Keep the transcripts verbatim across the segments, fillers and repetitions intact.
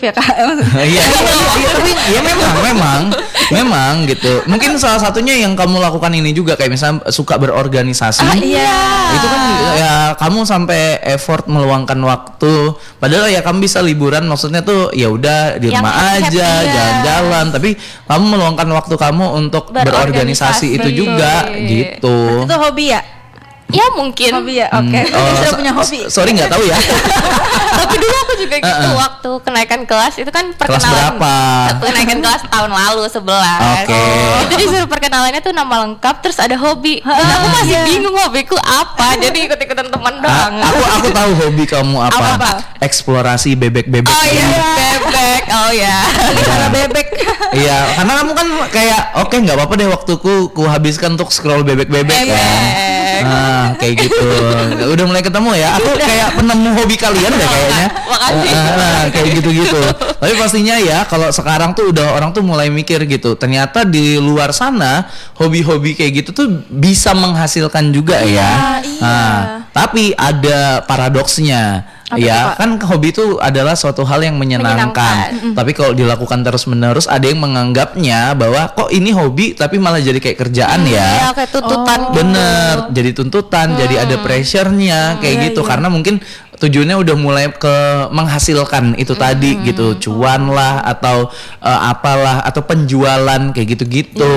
ya Kak. Iya, tapi ya memang, memang, memang gitu. Mungkin salah satunya yang kamu lakukan ini juga kayak misalnya suka berorganisasi. Ah, iya. Itu kan ya kamu sampai effort meluangkan waktu. Padahal ya kamu bisa liburan, maksudnya tuh ya udah di rumah Yang aja, happy, jalan-jalan. Tapi kamu meluangkan waktu kamu untuk berorganisasi, itu Berorganisasi. juga gitu. Itu hobi ya? Ya mungkin. Hobi ya, oke. Hmm, oh, Sudah so- punya hobi. so- sorry nggak tahu ya. Tapi dulu aku juga gitu Uh-uh. waktu kenaikan kelas itu kan Kelas perkenalan. berapa? Kenaikan kelas tahun lalu sebelas. Oke. Itu disuruh perkenalannya tuh nama lengkap terus ada hobi. Dan aku masih iya. bingung hobiku apa. Jadi ikut-ikutan teman Ah, doang. aku aku tahu hobi kamu apa? Apa? Eksplorasi bebek-bebek. Oh iya, bebek. Oh ya. Pelihara bebek. Iya, karena kamu kan kayak oke nggak apa-apa deh waktuku ku habiskan untuk scroll bebek-bebek Bebek. kan. Nah, kayak gitu. Udah mulai ketemu ya. Aku kayak penemu hobi kalian deh kayaknya. Makasih. Ah, ah, kayak gitu-gitu. Tapi pastinya ya kalau sekarang tuh udah orang tuh mulai mikir gitu. Ternyata di luar sana hobi-hobi kayak gitu tuh bisa menghasilkan juga ya. iya. Nah, tapi ada paradoksnya. Apa Ya tuh, Pak? kan hobi itu adalah suatu hal yang menyenangkan. Menyenangkan. Tapi kalau dilakukan terus-menerus ada yang menganggapnya bahwa kok ini hobi tapi malah jadi kayak kerjaan Ya ya. kayak tuntutan. Oh. Bener, jadi tuntutan, jadi ada pressure-nya kayak Iya, gitu iya. karena mungkin tujuannya udah mulai ke menghasilkan itu tadi gitu, cuan lah atau eh, apalah atau penjualan kayak gitu-gitu.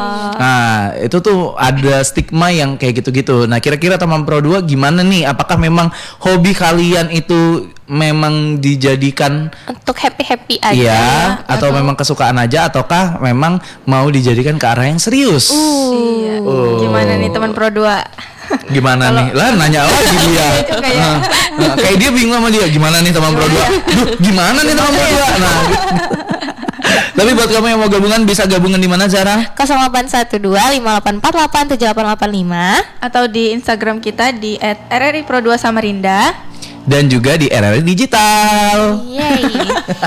Nah, itu tuh ada stigma yang kayak gitu-gitu. Nah, kira-kira teman Pro dua gimana nih? Apakah memang hobi kalian itu memang dijadikan Untuk happy-happy aja. iya atau memang kesukaan aja ataukah memang mau dijadikan ke arah yang serius? Iya. Oh. Gimana nih teman Pro dua? Gimana nih? Lah nanya lagi dia. juga ya. Nah, nah, kayak dia bingung sama dia. Gimana nih teman Pro dua? Duh, gimana nih teman Pro dua? Nah, gitu. Tapi buat kamu yang mau gabungan bisa gabungan di mana Zara? nol delapan satu dua lima delapan empat delapan tujuh delapan delapan lima. Atau di Instagram kita di et r r i pro dua samarinda. Dan juga di R R I Digital. Yeay.